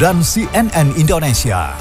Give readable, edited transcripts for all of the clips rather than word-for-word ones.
dan CNN Indonesia.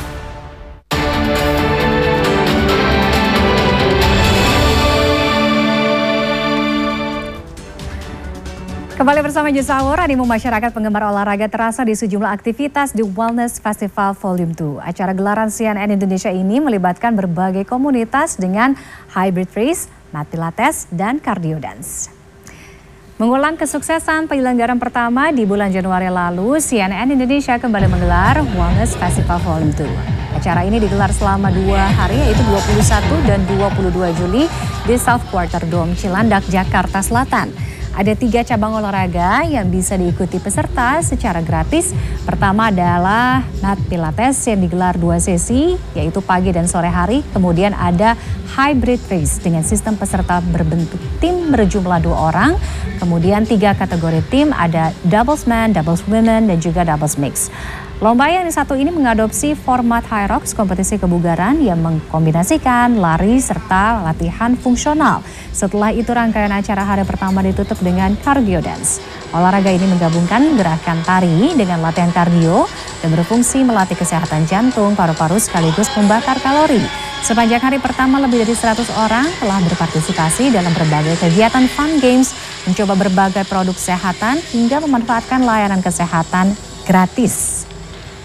Kembali bersama Just Hour, animo masyarakat penggemar olahraga terasa di sejumlah aktivitas di Wellness Festival Volume 2. Acara gelaran CNN Indonesia ini melibatkan berbagai komunitas dengan hybrid race, mat pilates, dan cardio dance. Mengulang kesuksesan penyelenggaraan pertama di bulan Januari lalu, CNN Indonesia kembali menggelar Wellness Festival Volume 2. Acara ini digelar selama 2 hari, yaitu 21 dan 22 Juli di South Quarter Dome Cilandak, Jakarta Selatan. Ada 3 cabang olahraga yang bisa diikuti peserta secara gratis. Pertama adalah mat pilates yang digelar 2 sesi, yaitu pagi dan sore hari. Kemudian ada hybrid race dengan sistem peserta berbentuk tim berjumlah 2 orang. Kemudian 3 kategori tim, ada doubles man, doubles women, dan juga doubles mix. Lomba yang satu ini mengadopsi format HYROX, kompetisi kebugaran yang mengkombinasikan lari serta latihan fungsional. Setelah itu rangkaian acara hari pertama ditutup dengan cardio dance. Olahraga ini menggabungkan gerakan tari dengan latihan kardio dan berfungsi melatih kesehatan jantung, paru-paru sekaligus membakar kalori. Sepanjang hari pertama lebih dari 100 orang telah berpartisipasi dalam berbagai kegiatan fun games, mencoba berbagai produk kesehatan hingga memanfaatkan layanan kesehatan gratis.